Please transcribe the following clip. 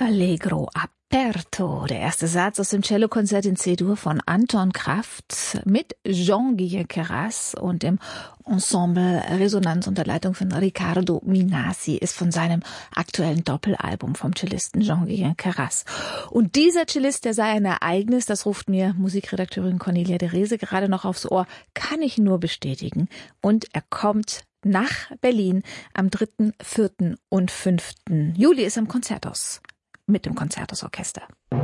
Allegro aperto, der erste Satz aus dem Cellokonzert in C-Dur von Anton Kraft mit Jean-Guyen Queyras und dem Ensemble Resonanz unter Leitung von Riccardo Minasi, ist von seinem aktuellen Doppelalbum vom Cellisten Jean-Guyen Queyras. Und dieser Cellist, der sei ein Ereignis, das ruft mir Musikredakteurin Cornelia de Rese gerade noch aufs Ohr, kann ich nur bestätigen. Und er kommt nach Berlin am 3., 4. und 5. Juli, ist am Konzerthaus mit dem Konzerthausorchester.